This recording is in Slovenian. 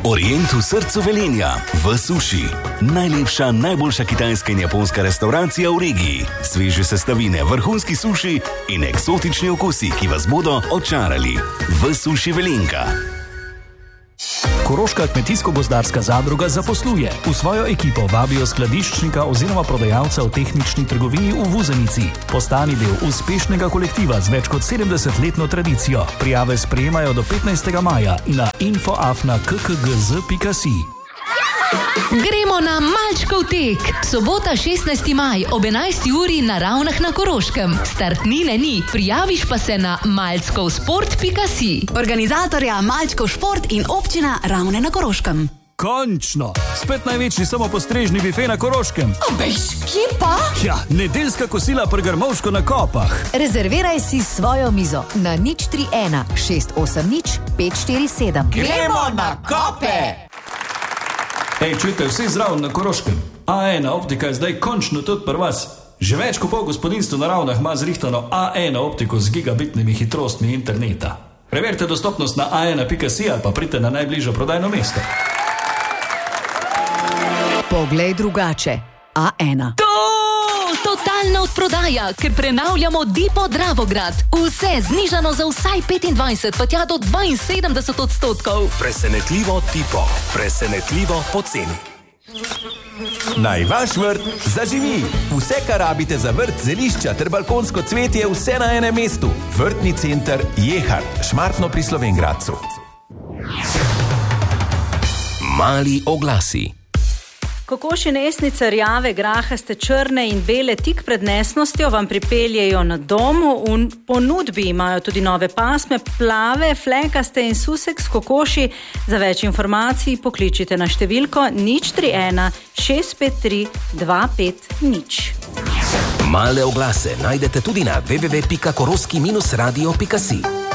Orient v srcu Velenja, v Suši. Najlepša, najboljša kitajska in japonska restauracija v regiji. Sveže sestavine, vrhunski suši in eksotični okusi, ki vas bodo očarali. V Suši Velenka. Koroška kmetijsko-gozdarska zadruga zaposluje. V svojo ekipo vabijo skladiščnika oziroma prodajalca v tehnični trgovini v Vuzenici. Postani del uspešnega kolektiva z več kot 70-letno tradicijo. Prijave sprejemajo do 15. maja na info@kkgz.si. Gremo na Malčkov tek. Sobota 16. maj ob 11. uri na Ravnah na Koroškem. Startnine ni, prijaviš pa se na malčkovsport.si. Organizatorja Malčkov šport in občina Ravne na Koroškem. Končno! Spet največji samopostrežni bife na Koroškem. Bež, kje pa? Ja, nedeljska kosila pri Grmovško na Kopah. Rezerviraj si svojo mizo na 031 680 547. Gremo na Kope! Ej, čujte, vsi zraven na Koroškem. A1 optika je zdaj končno tudi pri vas. Že več kot pol gospodinstv na Ravnah ima zrihtano A1 optiko z gigabitnimi hitrostmi interneta. Preverite dostopnost na a1.si ali pa pridite na najbližjo prodajno mesto. Poglej drugače. A1. Totalna odprodaja, ker prenavljamo Dipo Dravograd. Vse znižano za vsaj 25, pa tja do 72%. Presenetljivo Dipo. Presenetljivo poceni. Naj vaš vrt zaživi. Vse, kar rabite za vrt, zelišča ter balkonsko cvetje, vse na enem mestu. Vrtni center Jehart, Šmartno pri Slovenj Gradcu. Mali oglasi. Kokošine esnice rjave, grahaste, črne in bele tik pred nesnostjo vam pripeljejo na dom. V ponudbi imajo tudi nove pasme, plave, flekaste in susek s kokoši. Za več informacij pokličite na številko 031 653 250. Male oglase najdete tudi na www.koroski-radio.si.